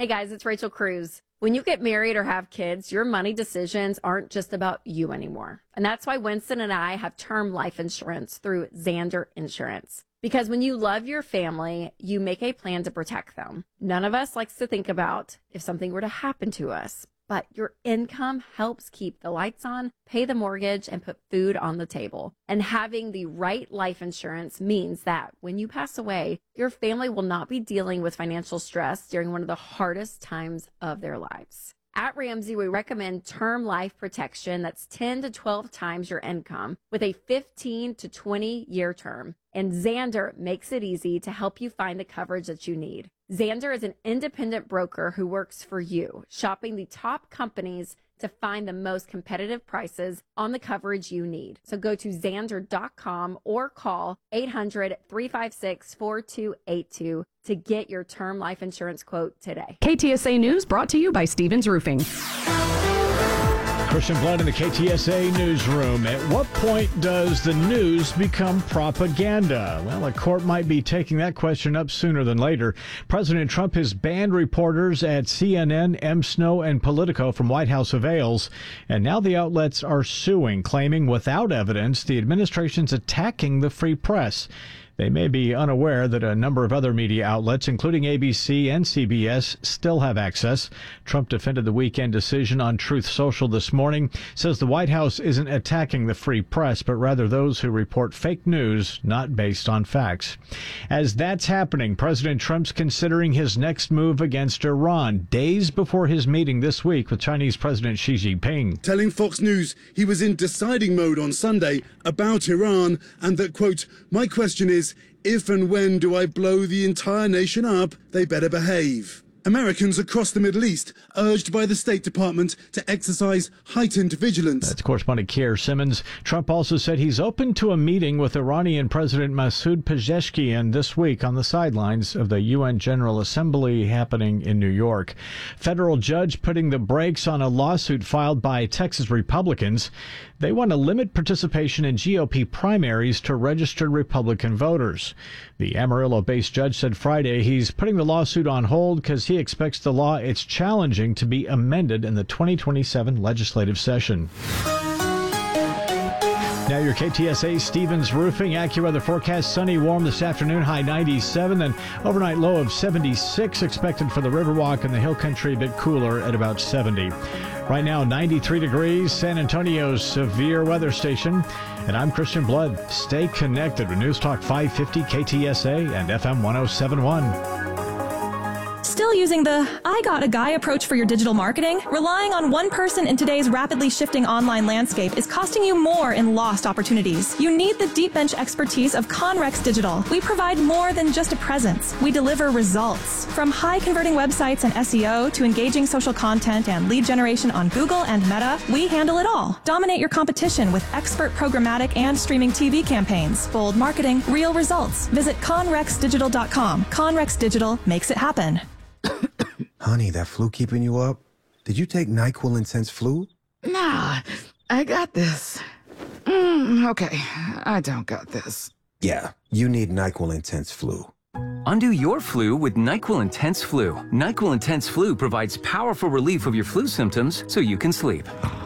Hey guys, it's Rachel Cruz. When you get married or have kids, your money decisions aren't just about you anymore. And that's why Winston and I have term life insurance through Zander Insurance. Because when you love your family, you make a plan to protect them. None of us likes to think about if something were to happen to us, but your income helps keep the lights on, pay the mortgage, and put food on the table. And having the right life insurance means that when you pass away, your family will not be dealing with financial stress during one of the hardest times of their lives. At Ramsey, we recommend term life protection that's 10 to 12 times your income with a 15 to 20-year term. And Zander makes it easy to help you find the coverage that you need. Zander is an independent broker who works for you, shopping the top companies to find the most competitive prices on the coverage you need. So go to Zander.com or call 800-356-4282 to get your term life insurance quote today. KTSA News brought to you by Stevens Roofing. Christian Blood in the KTSA newsroom. At what point does the news become propaganda? Well, a court might be taking that question up sooner than later. President Trump has banned reporters at CNN, MSNO, and Politico from White House avails. And now the outlets are suing, claiming without evidence the administration's attacking the free press. They may be unaware that a number of other media outlets, including ABC and CBS, still have access. Trump defended the weekend decision on Truth Social this morning, says the White House isn't attacking the free press, but rather those who report fake news not based on facts. As that's happening, President Trump's considering his next move against Iran, days before his meeting this week with Chinese President Xi Jinping. Telling Fox News he was in deciding mode on Sunday about Iran and that, quote, my question is, if and when do I blow the entire nation up, they better behave. Americans across the Middle East urged by the State Department to exercise heightened vigilance. That's correspondent Kier Simmons. Trump also said he's open to a meeting with Iranian President Masoud Pezeshkian this week on the sidelines of the UN General Assembly happening in New York. Federal judge putting the brakes on a lawsuit filed by Texas Republicans. They want to limit participation in GOP primaries to registered Republican voters. The Amarillo-based judge said Friday he's putting the lawsuit on hold because he expects the law it's challenging to be amended in the 2027 legislative session. Now your KTSA Stevens Roofing AccuWeather forecast. Sunny, warm this afternoon, high 97, then overnight low of 76 expected for the Riverwalk and the Hill Country, a bit cooler at about 70. Right now, 93 degrees, San Antonio's severe weather station. And I'm Christian Blood. Stay connected with News Talk 550 KTSA and FM 1071. Still using the I got a guy approach for your digital marketing? Relying on one person in today's rapidly shifting online landscape is costing you more in lost opportunities. You need the deep bench expertise of Conrex Digital. We provide more than just a presence. We deliver results. From high converting websites and SEO to engaging social content and lead generation on Google and Meta, we handle it all. Dominate your competition with expert programmatic and streaming TV campaigns. Bold marketing, real results. Visit conrexdigital.com. Conrex Digital makes it happen. Honey, that flu keeping you up? Did you take NyQuil Intense Flu? Nah, I got this. Okay, I don't got this. Yeah, you need NyQuil Intense Flu. Undo your flu with NyQuil Intense Flu. NyQuil Intense Flu provides powerful relief of your flu symptoms so you can sleep.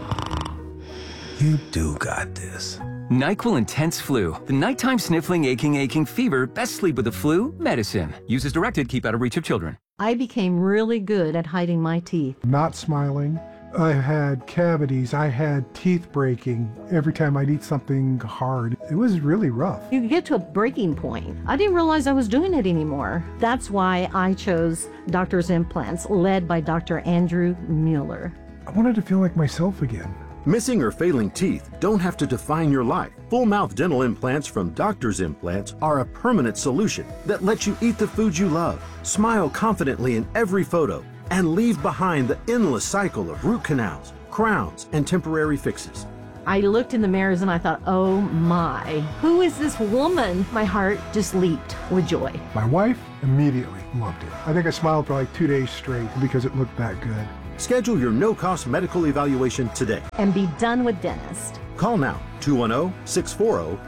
You do got this. NyQuil Intense Flu. The nighttime sniffling, aching fever, best sleep with the flu medicine. Use as directed, keep out of reach of children. I became really good at hiding my teeth. Not smiling. I had cavities. I had teeth breaking every time I'd eat something hard. It was really rough. You get to a breaking point. I didn't realize I was doing it anymore. That's why I chose Doctor's Implants, led by Dr. Andrew Mueller. I wanted to feel like myself again. Missing or failing teeth don't have to define your life. Full mouth dental implants from Doctor's Implants are a permanent solution that lets you eat the foods you love, smile confidently in every photo, and leave behind the endless cycle of root canals, crowns, and temporary fixes. I looked in the mirrors and I thought, oh my, who is this woman? My heart just leaped with joy. My wife immediately loved it. I think I smiled for like 2 days straight because it looked that good. Schedule your no-cost medical evaluation today. And be done with dentist. Call now,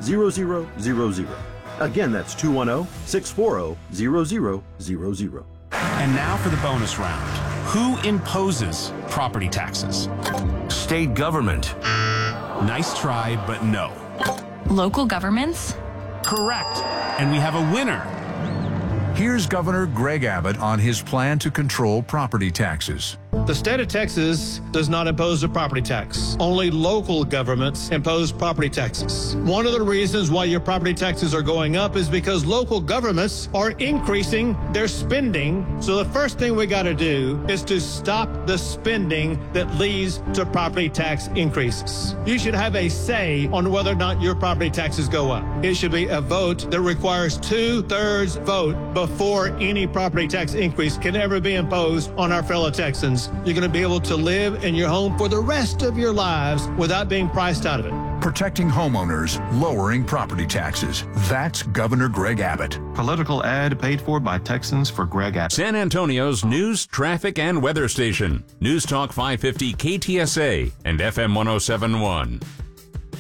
210-640-0000. Again, that's 210-640-0000. And now for the bonus round. Who imposes property taxes? State government. Nice try, but no. Local governments? Correct. And we have a winner. Here's Governor Greg Abbott on his plan to control property taxes. The state of Texas does not impose a property tax. Only local governments impose property taxes. One of the reasons why your property taxes are going up is because local governments are increasing their spending. So the first thing we got to do is to stop the spending that leads to property tax increases. You should have a say on whether or not your property taxes go up. It should be a vote that requires 2/3 vote before any property tax increase can ever be imposed on our fellow Texans. You're going to be able to live in your home for the rest of your lives without being priced out of it. Protecting homeowners, lowering property taxes. That's Governor Greg Abbott. Political ad paid for by Texans for Greg Abbott. San Antonio's news, traffic, and weather station. News Talk 550 KTSA and FM 107.1.